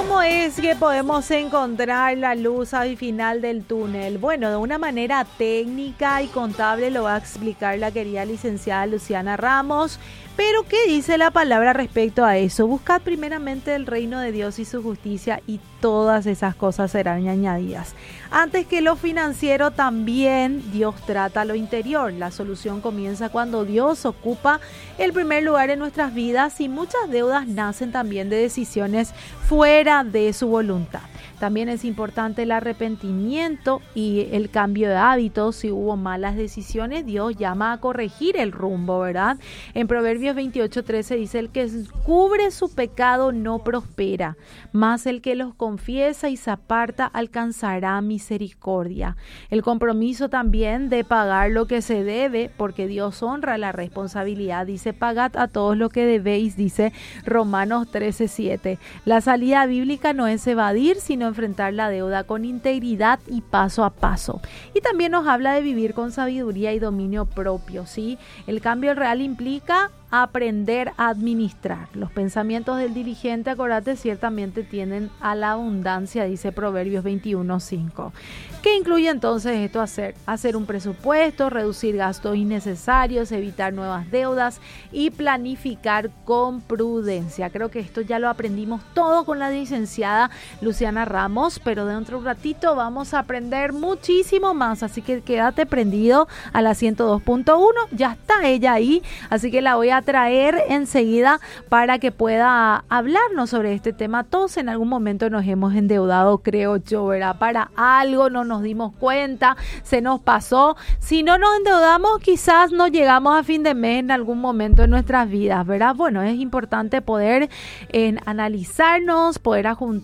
¿Cómo es que podemos encontrar la luz al final del túnel? Bueno, de una manera técnica y contable lo va a explicar la querida licenciada Luciana Ramos. Pero, ¿qué dice la palabra respecto a eso? Buscad primeramente el reino de Dios y su justicia y todas esas cosas serán añadidas. Antes que lo financiero, también Dios trata lo interior. La solución comienza cuando Dios ocupa el primer lugar en nuestras vidas y muchas deudas nacen también de decisiones fuera de su voluntad. También es importante el arrepentimiento y el cambio de hábitos. Si hubo malas decisiones, Dios llama a corregir el rumbo, ¿verdad? En Proverbios 28:13 dice: el que cubre su pecado no prospera, mas el que los confiesa y se aparta alcanzará misericordia. El compromiso también de pagar lo que se debe, porque Dios honra la responsabilidad. Dice: pagad a todos lo que debéis, dice Romanos 13:7. La salida bíblica no es evadir, sino enfrentar la deuda con integridad y paso a paso. Y también nos habla de vivir con sabiduría y dominio propio, ¿sí? El cambio real implica aprender a administrar. Los pensamientos del diligente, acordate, ciertamente tienden a la abundancia, dice Proverbios 21:5. ¿Qué incluye entonces esto hacer? Hacer un presupuesto, reducir gastos innecesarios, evitar nuevas deudas y planificar con prudencia. Creo que esto ya lo aprendimos todo con la licenciada Luciana Ramos, pero dentro de un ratito vamos a aprender muchísimo más, así que quédate prendido a la 102.1, ya está ella ahí, así que la voy a traer enseguida para que pueda hablarnos sobre este tema. Todos en algún momento nos hemos endeudado, creo yo, ¿verdad? Para algo no nos dimos cuenta, se nos pasó. Si no nos endeudamos, quizás no llegamos a fin de mes en algún momento de nuestras vidas, ¿verdad? Bueno, es importante poder analizarnos, poder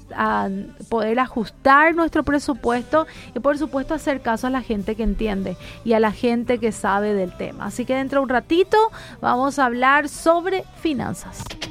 ajustar nuestro presupuesto y por supuesto hacer caso a la gente que entiende y a la gente que sabe del tema. Así que dentro de un ratito vamos a hablar sobre finanzas.